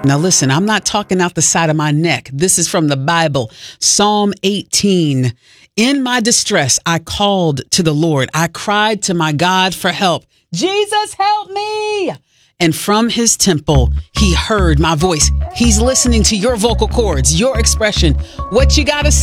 Now listen, I'm not talking out the side of my neck. This is from the Bible. Psalm 18. In my distress, I called to the Lord. I cried to my God for help. Jesus, help me. And from his temple, he heard my voice. He's listening to your vocal cords, your expression, what you got to say.